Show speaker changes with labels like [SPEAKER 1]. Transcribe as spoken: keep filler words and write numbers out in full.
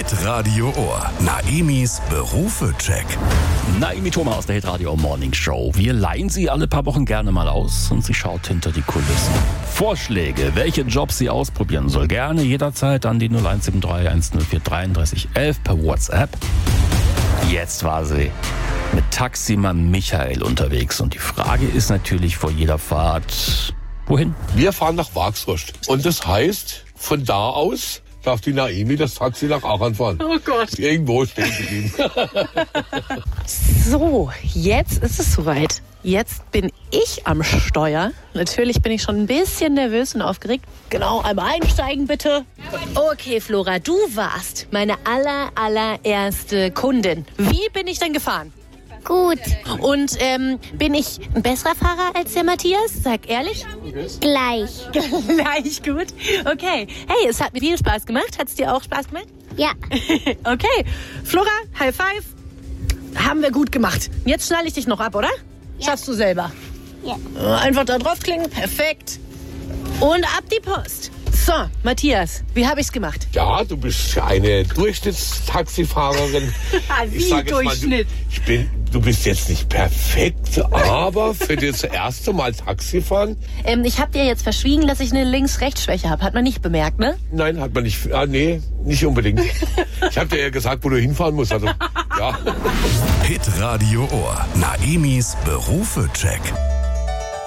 [SPEAKER 1] Hitradio Ohr. Naemis Berufe-Check.
[SPEAKER 2] Naemi Thoma aus der Hitradio Morning Show. Wir leihen sie alle paar Wochen gerne mal aus und sie schaut hinter die Kulissen. Vorschläge, welche Jobs sie ausprobieren soll, gerne jederzeit an die null eins sieben drei eins null vier drei drei eins eins per WhatsApp. Jetzt war sie mit Taximann Michael unterwegs und die Frage ist natürlich vor jeder Fahrt, wohin?
[SPEAKER 3] Wir fahren nach Waagsröst und das heißt, von da aus darf die Naemi das Taxi nach Aachen fahren.
[SPEAKER 4] Oh Gott.
[SPEAKER 3] Irgendwo stehen geblieben.
[SPEAKER 4] So, jetzt ist es soweit. Jetzt bin ich am Steuer. Natürlich bin ich schon ein bisschen nervös und aufgeregt. Genau, einmal einsteigen bitte. Okay, Flora, du warst meine aller, allererste Kundin. Wie bin ich denn gefahren?
[SPEAKER 5] Gut.
[SPEAKER 4] Und ähm, bin ich ein besserer Fahrer als der Matthias? Sag ehrlich.
[SPEAKER 5] Gleich.
[SPEAKER 4] Gleich gut. Okay. Hey, es hat mir viel Spaß gemacht. Hat es dir auch Spaß gemacht?
[SPEAKER 5] Ja.
[SPEAKER 4] Okay. Flora, High Five. Haben wir gut gemacht. Jetzt schnalle ich dich noch ab, oder?
[SPEAKER 5] Ja.
[SPEAKER 4] Schaffst du selber.
[SPEAKER 5] Ja.
[SPEAKER 4] Einfach da draufklingen. Perfekt. Und ab die Post. So, Matthias, wie habe ich's gemacht?
[SPEAKER 3] Ja, du bist eine Durchschnittstaxifahrerin.
[SPEAKER 4] Wie
[SPEAKER 3] Ich sag jetzt mal,
[SPEAKER 4] Durchschnitt?
[SPEAKER 3] du, ich bin, du bist jetzt nicht perfekt, aber für das erste Mal Taxi fahren,
[SPEAKER 4] Ähm, ich habe dir jetzt verschwiegen, dass ich eine Links-Rechts-Schwäche habe. Hat man nicht bemerkt, ne?
[SPEAKER 3] nein, hat man nicht. Ah, nee, nicht unbedingt. Ich habe dir ja gesagt, wo du hinfahren musst. Also, ja.
[SPEAKER 1] Hitradio Ohr. Naemis Berufe-Check.